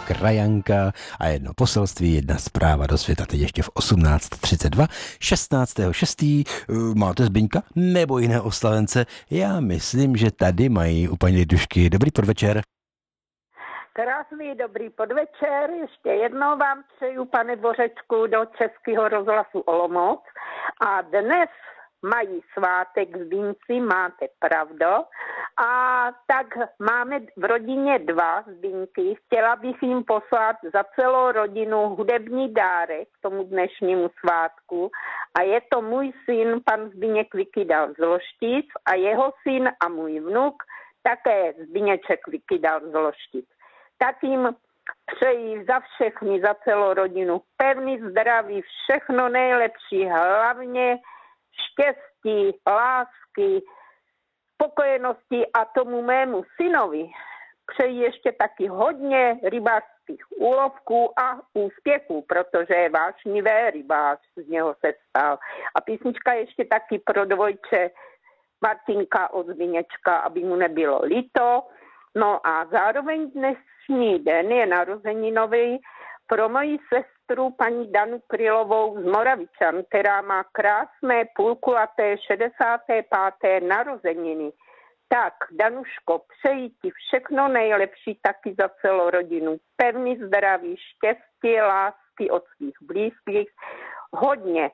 krajanka a jedno poselství, jedna zpráva do světa, teď ještě v 18:32, 16.6. Máte Zbyňka nebo jiné oslavence? Já myslím, že tady mají u paní Lidušky. Dobrý podvečer. Krásný dobrý podvečer, ještě jednou vám přeju, pane Bořečku, do Českého rozhlasu Olomouc. A dnes mají svátek Zbyňci, máte pravdu. A tak máme v rodině 2 Zbyňky. Chtěla bych jim poslat za celou rodinu hudební dárek k tomu dnešnímu svátku. A je to můj syn, pan Zbyněk Vykydal z Loštic, a jeho syn a můj vnuk, také Zbyněček Vykydal z Loštic. Tak jim přeji za všechny, za celou rodinu pevný zdraví, všechno nejlepší, hlavně štěstí, lásky, spokojenosti, a tomu mému synovi přeji ještě taky hodně rybářských úlovků a úspěchů, protože je vášnivý rybář, z něho se stal. A písnička ještě taky pro dvojče Martinka od Zbyněčka, aby mu nebylo líto. No a zároveň dnešní den je narozeninový pro moji sestru paní Danu Krylovou z Moravičan, která má krásné půlkulaté 65. narozeniny. Tak, Danuško, přeji ti všechno nejlepší taky za celou rodinu. Pevný zdraví, štěstí, lásky od svých blízkých, hodně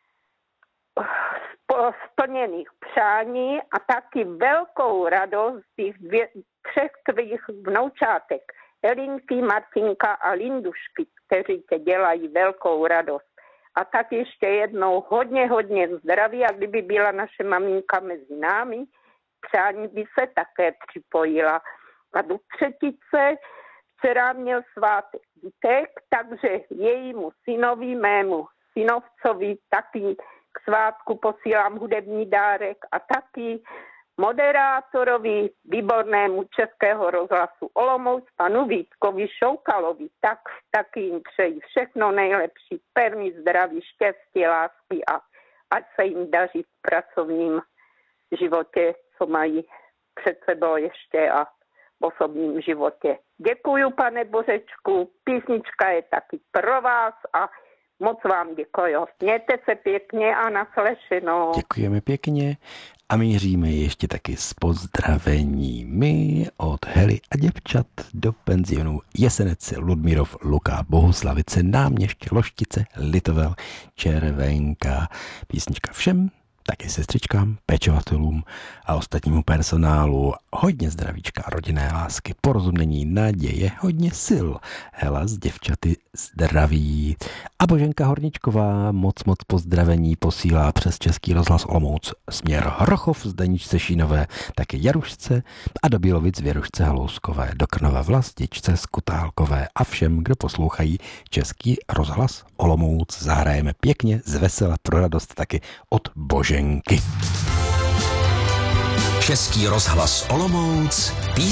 splněných přání a taky velkou radost těch 3 tvých vnoučátek, Elinky, Martinka a Lindušky, kteří tě dělají velkou radost. A tak ještě jednou hodně zdraví, a kdyby byla naše maminka mezi námi, přání by se také připojila. A do třetice včera měl svátek Vítek, takže jejímu synovi, mému synovcovi, taky k svátku posílám hudební dárek a taky moderátorovi výbornému Českého rozhlasu Olomouc, panu Vítkovi Šoukalovi. Taky jim přeji všechno nejlepší, pevný zdraví, štěstí, lásky a ať se jim daří v pracovním životě, co mají před sebou ještě, a v osobním životě. Děkuju, pane Bořečku, písnička je taky pro vás a moc vám děkuju. Mějte se pěkně a naslyšenou. Děkujeme pěkně a míříme ještě taky s pozdraveními od Hely a děvčat do penzionu Jesenec, Ludmírov, Luká, Bohuslavice, Náměšť, Loštice, Litovel, Červenka. Písnička všem, taky sestřičkám, pečovatelům a ostatnímu personálu. Hodně zdravíčka, rodinné lásky, porozumění, naděje, hodně sil. Hela s děvčaty zdraví. A Boženka Horničková moc pozdravení posílá přes Český rozhlas Olomouc směr Hrochov, Zdeničce Šínové, taky Jarušce a do Bílovic Věrušce Halouskové, do Krnova Vlastičce Skutálkové a všem, kdo poslouchají Český rozhlas Olomouc. Zahrajeme pěkně, zvesela, pro radost taky od Boženky. Český rozhlas Olomouc.